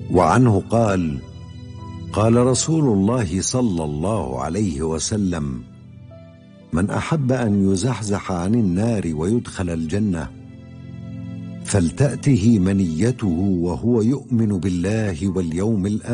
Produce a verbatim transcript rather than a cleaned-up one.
وعنه قال: قال رسول الله صلى الله عليه وسلم: من أحب أن يزحزح عن النار ويدخل الجنة فلتأته منيته وهو يؤمن بالله واليوم الآخر